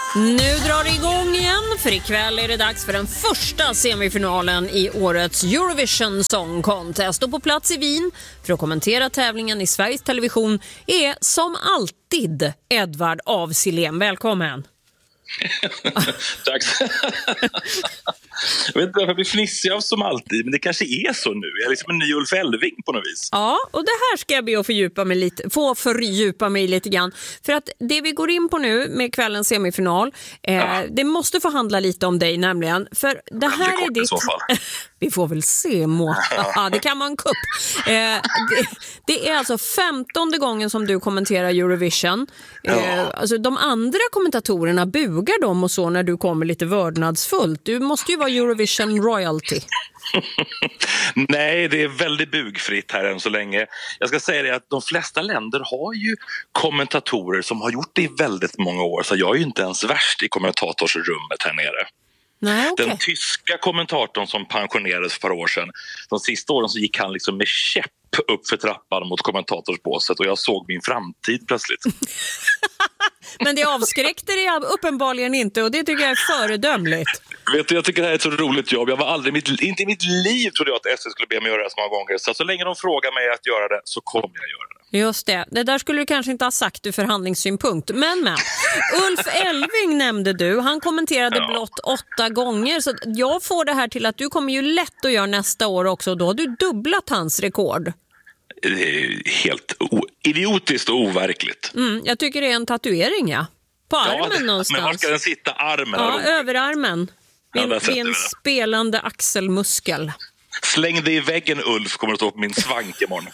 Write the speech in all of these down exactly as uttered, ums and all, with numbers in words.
Nu drar det igång igen, för ikväll är det dags för den första semifinalen i årets Eurovision Song Contest. Och på plats i Wien för att kommentera tävlingen i Sveriges Television är som alltid Edvard af Sillén. Välkommen! Tack. Jag vet inte varför jag blir fnissig av som alltid, men det kanske är så nu. Jag är liksom en ny Ulf Elving på något vis. Ja, och det här ska jag be att fördjupa mig lite, få fördjupa mig lite grann. För att det vi går in på nu med kvällens semifinal, eh, ja. det måste få handla lite om dig nämligen. För det här är, är ditt... Vi får väl se, må. Ja, det kan vara en kupp. Eh, det, det är alltså femtonde gången som du kommenterar Eurovision. Eh, ja. Alltså de andra kommentatorerna bugar dem och så när du kommer lite vördnadsfullt. Du måste ju vara Eurovision royalty. Nej, det är väldigt bugfritt här än så länge. Jag ska säga det att de flesta länder har ju kommentatorer som har gjort det i väldigt många år. Så jag är ju inte ens värst i kommentatorsrummet här nere. Nej, okay. Den tyska kommentatorn som pensionerades för ett par år sedan, de sista åren så gick han liksom med käpp upp för trappan mot kommentatorsbåset och jag såg min framtid plötsligt. Men det avskräckte det uppenbarligen inte och det tycker jag är föredömligt. Vet du, jag tycker det här är ett så roligt jobb. Jag var aldrig, mitt, inte i mitt liv trodde jag att S S skulle be mig göra det så många gånger. Så, så länge de frågar mig att göra det så kommer jag göra det. Just det. Det där skulle du kanske inte ha sagt ur förhandlingssynpunkt. Men, men. Ulf Elving nämnde du. Han kommenterade ja. blott åtta gånger. Så jag får det här till att du kommer ju lätt att göra nästa år också. Då har du dubblat hans rekord. Det är helt o- idiotiskt och overkligt. Mm, jag tycker det är en tatuering, ja. På armen ja, det, någonstans. Men var ska den sitta? Armen? Ja, överarmen. Min, ja, min spelande axelmuskel. Släng det i väggen, Ulf, kommer att stå på min svank imorgon.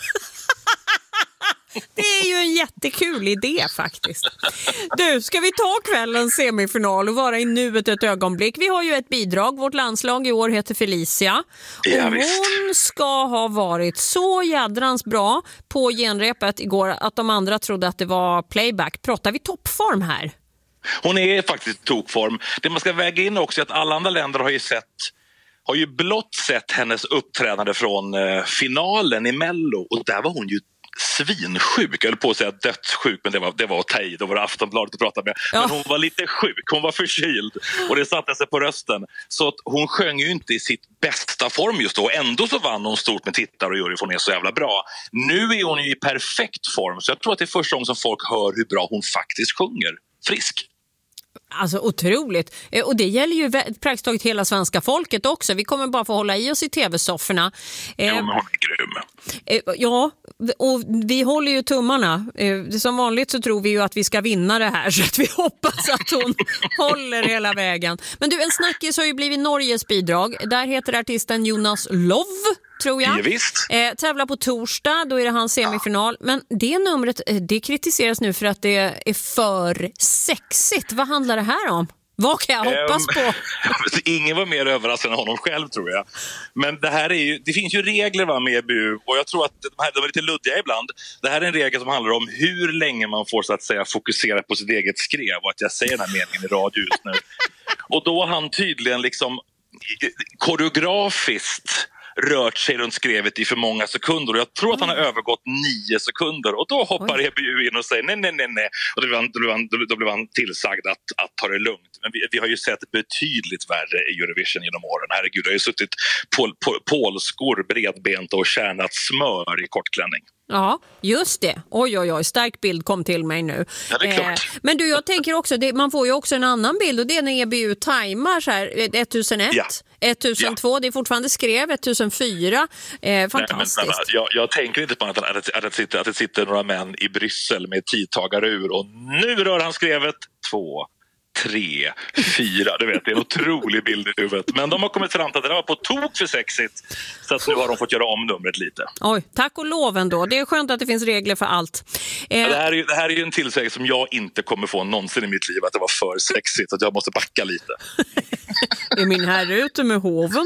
Det är ju en jättekul idé faktiskt. Du, ska vi ta kvällens semifinal och vara i nuet ett ögonblick? Vi har ju ett bidrag. Vårt landslag i år heter Felicia. Ja, och hon ska ha varit så jädrans bra på genrepet igår att de andra trodde att det var playback. Pratar vi toppform här? Hon är faktiskt tokform. Det man ska väga in också är att alla andra länder har ju sett har ju blott sett hennes uppträdande från eh, finalen i Mello och där var hon ju svinsjuk. Jag höll på att säga dödssjuk, men det var, det var att ta i. Då var det Aftonbladet att prata med. Ja. Men hon var lite sjuk, hon var förkyld och det satte sig på rösten. Så att hon sjöng ju inte i sitt bästa form just då. Ändå så vann hon stort med tittare och jury för hon är så jävla bra. Nu är hon ju i perfekt form så jag tror att det är första gången som folk hör hur bra hon faktiskt sjunger. Frisk. Alltså otroligt. Och det gäller ju praktiskt taget hela svenska folket också. Vi kommer bara få hålla i oss i tv-sofforna. Ja, men hon är grym. Ja, och vi håller ju tummarna. Som vanligt så tror vi ju att vi ska vinna det här så att vi hoppas att hon håller hela vägen. Men du, en snackis har ju blivit Norges bidrag. Där heter artisten Jonas Love, tror jag. Ja, visst. Eh, tävlar på torsdag, då är det hans semifinal. Men det numret, det kritiseras nu för att det är för sexigt. Vad handlar det här om? Vad kan jag hoppas på? Um, ingen var mer överraskad än honom själv, tror jag. Men det här är ju, det finns ju regler va, med E B U och jag tror att de, här, de är lite luddiga ibland. Det här är en regel som handlar om hur länge man får så att säga fokusera på sitt eget skrev och att jag säger den här meningen i radio just nu. Och då har han tydligen liksom koreografiskt rört sig runt skrevet i för många sekunder och jag tror att han har övergått nio sekunder och då hoppar E B U in och säger nej, nej, nej, nej. Och då blev han, då blev han, då blev han tillsagd att, att ta det lugnt. Men vi, vi har ju sett betydligt värre i Eurovision genom åren. Herregud, det har ju suttit pol, pol, polskor bredbenta och kärnat smör i kortklänning. Ja, just det. Oj, oj, oj. Stark bild kom till mig nu. Ja, det är klart. Eh, men du, jag tänker också, det, man får ju också en annan bild och det är när E B U tajmar så här, ettusenett, ja. ettusentvå, ja. Det är fortfarande skrev, ettusenfyra. Eh, fantastiskt. Nej, men, men, jag, jag tänker inte på att, att, att, att, sitter, att det sitter några män i Bryssel med tidtagarur och nu rör han skrevet två. Tre, fyra, du vet, det är en otrolig bild i huvudet. Men de har kommit fram till att det var på tok för sexigt. Så att nu har de fått göra om numret lite. Oj, tack och lov ändå. Det är skönt att det finns regler för allt. Eh... Ja, det, här är ju, det här är ju en tillsägelse som jag inte kommer få någonsin i mitt liv. Att det var för sexigt, att jag måste backa lite. Är min herre ute med hoven?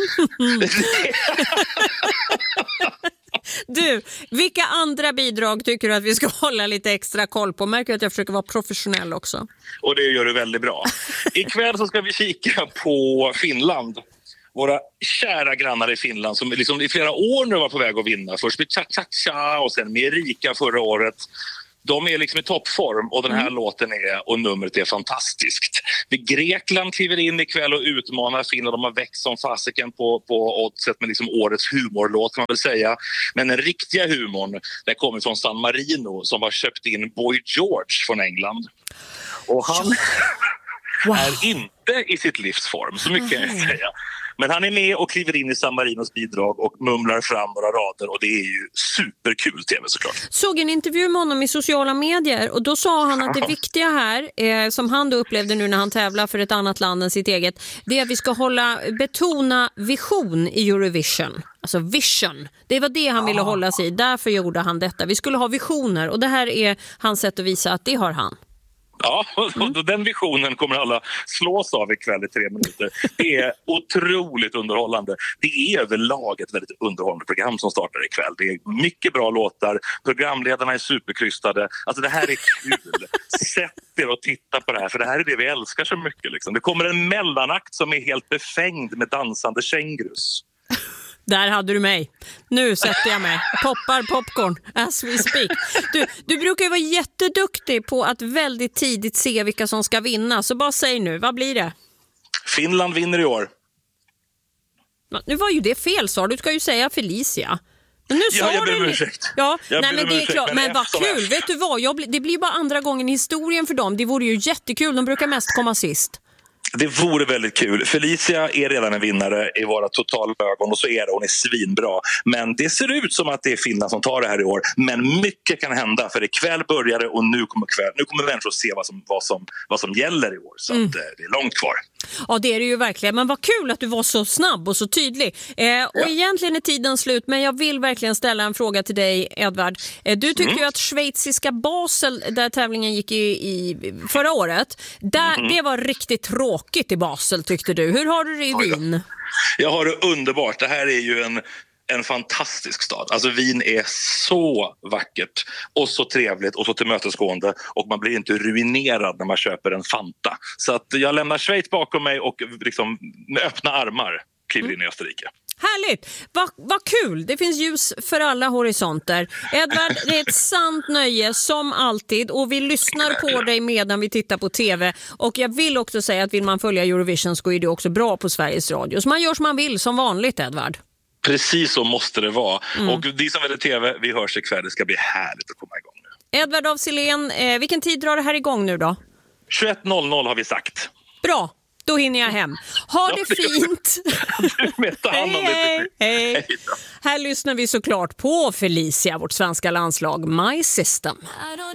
Du, vilka andra bidrag tycker du att vi ska hålla lite extra koll på? Märker att jag försöker vara professionell också. Och det gör du väldigt bra. Ikväll så ska vi kika på Finland. Våra kära grannar i Finland som liksom i flera år nu var på väg att vinna. Först med Cha-Cha-Cha och sen med Erika förra året. de är liksom i toppform och den här mm. låten är, och numret är fantastiskt. Grekland kliver in ikväll och utmanar Finland. De har växt som fasiken på, på oddset med liksom årets humorlåt kan man väl säga. Men den riktiga humorn, den kommer från San Marino som har köpt in Boy George från England. Och han wow. är inte i sitt livsform, så mycket kan jag säga. Men han är med och kliver in i San Marinos bidrag och mumlar fram några rader och det är ju superkul tv såklart. Såg en intervju med honom i sociala medier och då sa han att det viktiga här, eh, som han då upplevde nu när han tävlar för ett annat land än sitt eget, det är att vi ska hålla, betona vision i Eurovision. Alltså vision. Det var det han ja. ville hålla sig i, därför gjorde han detta. Vi skulle ha visioner och det här är hans sätt att visa att det har han. Ja, och mm. den visionen kommer alla slås av ikväll i tre minuter. Det är otroligt underhållande. Det är överlag ett väldigt underhållande program som startar ikväll. Det är mycket bra låtar. Programledarna är superkrystade. Alltså det här är kul. Sätt er och titta på det här, för det här är det vi älskar så mycket. Liksom. Det kommer en mellanakt som är helt befängd med dansande kängurus. Där hade du mig. Nu sätter jag mig. Poppar popcorn as we speak. Du, du brukar ju vara jätteduktig på att väldigt tidigt se vilka som ska vinna. Så bara säg nu, vad blir det? Finland vinner i år. Nu var ju det fel, sa du. ska ju säga Felicia. Men nu ja, sa jag ber du... om ursäkt. Ja, jag nej, men det är klart. Men, men vad kul. F. Vet du vad? Jag bli... Det blir bara andra gången i historien för dem. Det vore ju jättekul. De brukar mest komma sist. Det vore väldigt kul. Felicia är redan en vinnare i våra totalögon och så är det, hon är svinbra. Men det ser ut som att det är Finland som tar det här i år. Men mycket kan hända, för ikväll börjar det och nu kommer, kväll, nu kommer människor att se vad som, vad som, vad som gäller i år. Så mm. att, det är långt kvar. Ja, det är det ju verkligen. Men vad kul att du var så snabb och så tydlig. Eh, och ja. egentligen är tiden slut, men jag vill verkligen ställa en fråga till dig, Edvard. Eh, du tyckte mm. ju att schweiziska Basel, där tävlingen gick i, i förra året, där, mm. det var riktigt tråkigt i Basel, tyckte du. Hur har du det i Wien? Jag har det underbart. Det här är ju en... en fantastisk stad. Alltså Wien är så vackert och så trevligt och så tillmötesgående och man blir inte ruinerad när man köper en Fanta. Så att jag lämnar Schweiz bakom mig och liksom med öppna armar kliver in i Österrike. Härligt! Vad va kul! Det finns ljus för alla horisonter. Edvard, det är ett sant nöje som alltid och vi lyssnar på dig medan vi tittar på tv. Och jag vill också säga att vill man följa Eurovision så är det också bra på Sveriges Radio. Så man gör som man vill, som vanligt, Edvard. Precis så måste det vara. Mm. Och de som väljer tv, vi hörs ikväll. Det ska bli härligt att komma igång nu. Edvard af Sillén, eh, vilken tid drar det här igång nu då? tjugoett noll noll har vi sagt. Bra, då hinner jag hem. Ha ja, det, det fint! Du med, ta hand om hej, hej, hej. Hej. Här lyssnar vi såklart på Felicia, vårt svenska landslag, My System.